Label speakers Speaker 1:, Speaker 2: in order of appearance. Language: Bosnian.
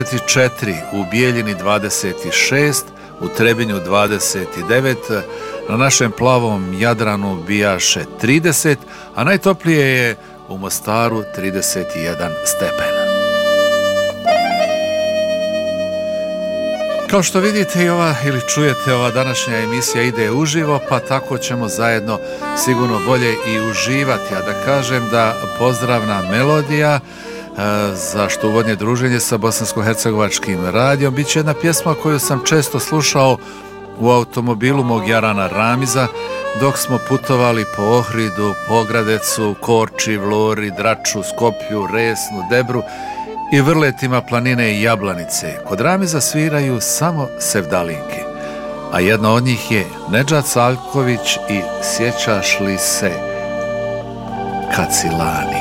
Speaker 1: 24, u Bijeljini 26, u Trebinju 29, na našem plavom Jadranu bijaše 30, a najtoplije je u Mostaru 31 stepen. Kao što vidite ili čujete, ova današnja emisija ide uživo, pa tako ćemo zajedno sigurno bolje i uživati. A da kažem da pozdravna melodija za što uvodnje druženje sa bosansko-hercegovačkim radijom bit će jedna pjesma koju sam često slušao u automobilu mog Jarana Ramiza dok smo putovali po Ohridu, Pogradecu, Korči, Vlori, Draču, Skoplju, Resnu, Debru i vrletima planine i Jablanice. Kod Ramiza sviraju samo sevdalinke, a jedna od njih je Nedžad Saljković i Sjećaš li se kad si lani.